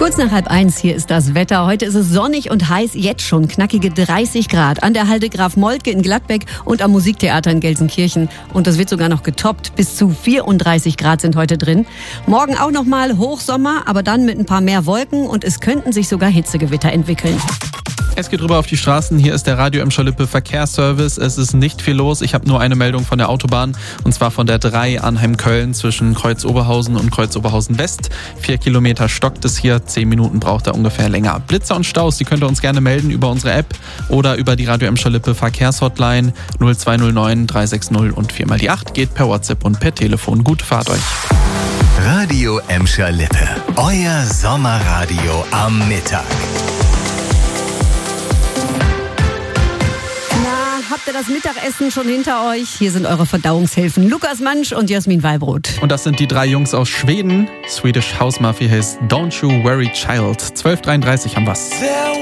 Kurz nach 12:30, hier ist das Wetter. Heute ist es sonnig und heiß, jetzt schon knackige 30 Grad. An der Halde Graf Moltke in Gladbeck und am Musiktheater in Gelsenkirchen. Und das wird sogar noch getoppt. Bis zu 34 Grad sind heute drin. Morgen auch nochmal Hochsommer, aber dann mit ein paar mehr Wolken und es könnten sich sogar Hitzegewitter entwickeln. Es geht rüber auf die Straßen. Hier ist der Radio Emscher Lippe Verkehrsservice. Es ist nicht viel los. Ich habe nur eine Meldung von der Autobahn und zwar von der 3 Arnheim-Köln zwischen Kreuz-Oberhausen und Kreuz-Oberhausen-West. 4 Kilometer stockt es hier. 10 Minuten braucht er ungefähr länger. Blitzer und Staus, die könnt ihr uns gerne melden über unsere App oder über die Radio Emscher Lippe Verkehrshotline 0209 360 und 4 mal die 8 geht per WhatsApp und per Telefon. Gute Fahrt euch. Radio Emscher Lippe. Euer Sommerradio am Mittag. Habt ihr das Mittagessen schon hinter euch? Hier sind eure Verdauungshilfen Lukas Mansch und Jasmin Wallbrot. Und das sind die 3 Jungs aus Schweden. Swedish House Mafia heißt Don't You Worry Child. 12:33 haben wir's.